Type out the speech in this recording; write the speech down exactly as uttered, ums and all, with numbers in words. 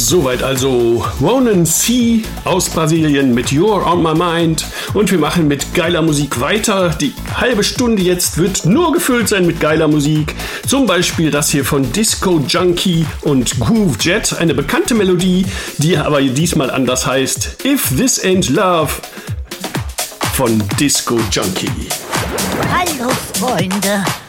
Soweit also Ronan C. aus Brasilien mit You're on My Mind. Und wir machen mit geiler Musik weiter. Die halbe Stunde jetzt wird nur gefüllt sein mit geiler Musik. Zum Beispiel das hier von Disco Junkie und Groove Jet. Eine bekannte Melodie, die aber diesmal anders heißt. If This Ain't Love von Disco Junkie. Hallo Freunde,